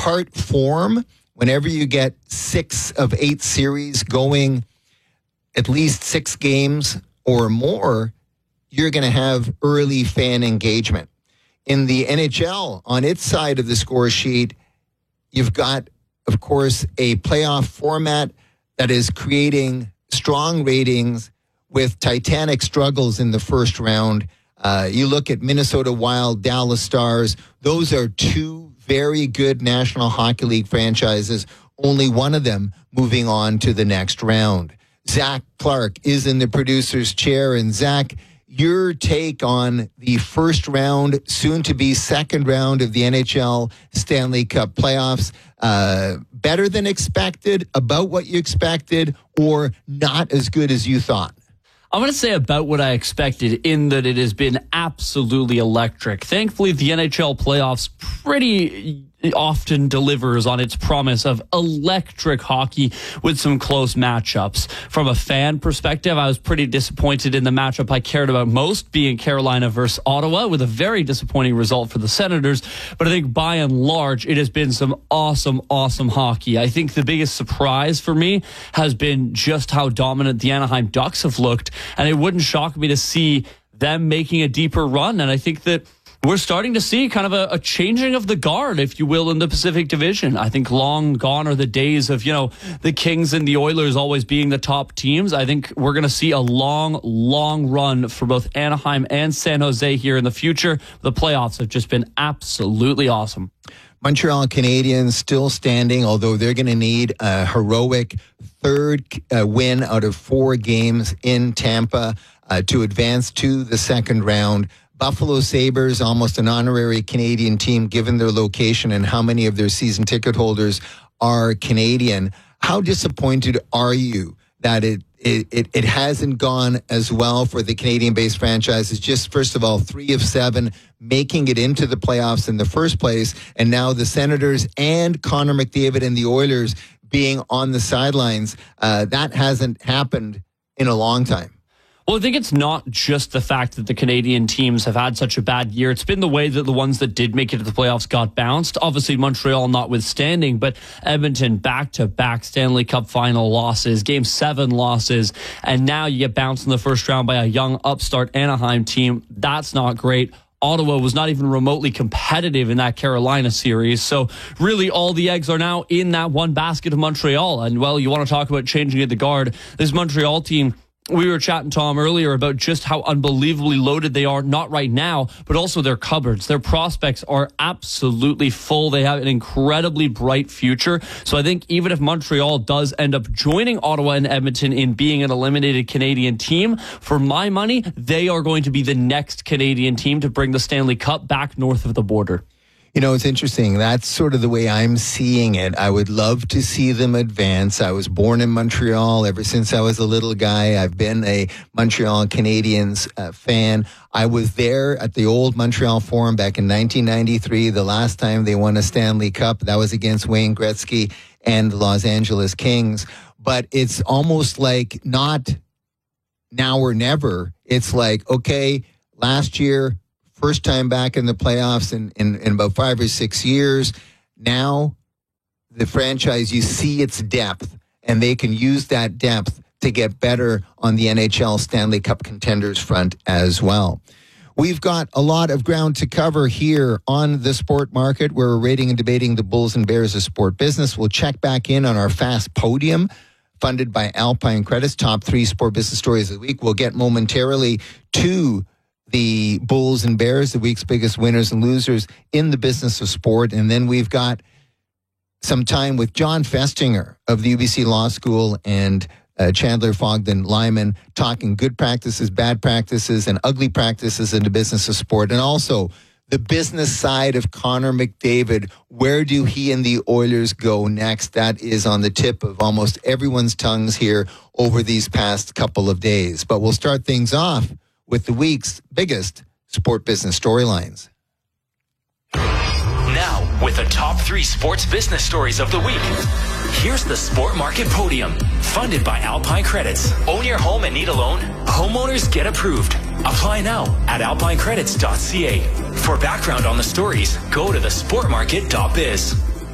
impart form, whenever you get 6 of 8 series going at least 6 games or more, you're going to have early fan engagement. In the NHL, on its side of the score sheet, you've got, of course, a playoff format that is creating strong ratings with titanic struggles in the first round. You look at Minnesota Wild, Dallas Stars. Those are 2 very good National Hockey League franchises, only one of them moving on to the next round. Zach Clark is in the producer's chair. And Zach, your take on the first round, soon to be second round of the NHL Stanley Cup playoffs. Better than expected, about what you expected, or not as good as you thought? I'm going to say about what I expected, in that it has been absolutely electric. Thankfully, the NHL playoffs pretty often delivers on its promise of electric hockey with some close matchups. From a fan perspective, I was pretty disappointed in the matchup I cared about most, being Carolina versus Ottawa, with a very disappointing result for the Senators. But I think by and large, it has been some awesome hockey. I think the biggest surprise for me has been just how dominant the Anaheim Ducks have looked. And it wouldn't shock me to see them making a deeper run. And I think that we're starting to see kind of a changing of the guard, if you will, in the Pacific Division. I think long gone are the days of, the Kings and the Oilers always being the top teams. I think we're going to see a long run for both Anaheim and San Jose here in the future. The playoffs have just been absolutely awesome. Montreal Canadiens still standing, although they're going to need a heroic third win out of 4 games in Tampa to advance to the second round. Buffalo Sabres, almost an honorary Canadian team, given their location and how many of their season ticket holders are Canadian. How disappointed are you that it hasn't gone as well for the Canadian-based franchises? Just, first of all, 3 of 7 making it into the playoffs in the first place, and now the Senators and Connor McDavid and the Oilers being on the sidelines. That hasn't happened in a long time. Well, I think it's not just the fact that the Canadian teams have had such a bad year. It's been the way that the ones that did make it to the playoffs got bounced. Obviously, Montreal notwithstanding, but Edmonton back-to-back Stanley Cup final losses, Game 7 losses, and now you get bounced in the first round by a young upstart Anaheim team. That's not great. Ottawa was not even remotely competitive in that Carolina series. So really all the eggs are now in that one basket of Montreal. And, well, you want to talk about changing at the guard. This Montreal team, we were chatting, Tom, earlier about just how unbelievably loaded they are, not right now, but also their cupboards. Their prospects are absolutely full. They have an incredibly bright future. So I think even if Montreal does end up joining Ottawa and Edmonton in being an eliminated Canadian team, for my money, they are going to be the next Canadian team to bring the Stanley Cup back north of the border. It's interesting. That's sort of the way I'm seeing it. I would love to see them advance. I was born in Montreal. Ever since I was a little guy, I've been a Montreal Canadiens fan. I was there at the old Montreal Forum back in 1993, the last time they won a Stanley Cup. That was against Wayne Gretzky and the Los Angeles Kings. But it's almost like not now or never. It's like, okay, last year, first time back in the playoffs in about 5 or 6 years. Now, the franchise, you see its depth, and they can use that depth to get better on the NHL Stanley Cup contenders front as well. We've got a lot of ground to cover here on the Sport Market, where we're rating and debating the Bulls and Bears of sport business. We'll check back in on our Fast Podium, funded by Alpine Credits, top 3 sport business stories of the week. We'll get momentarily to the Bulls and Bears, the week's biggest winners and losers in the business of sport. And then we've got some time with John Festinger of the UBC Law School and Chandler Fogden Lyman, talking good practices, bad practices, and ugly practices in the business of sport. And also the business side of Connor McDavid. Where do he and the Oilers go next? That is on the tip of almost everyone's tongues here over these past couple of days. But we'll start things off with the week's biggest sport business storylines. Now, with the top 3 sports business stories of the week, here's the Sport Market Podium, funded by Alpine Credits. Own your home and need a loan? Homeowners get approved. Apply now at alpinecredits.ca. For background on the stories, go to thesportmarket.biz.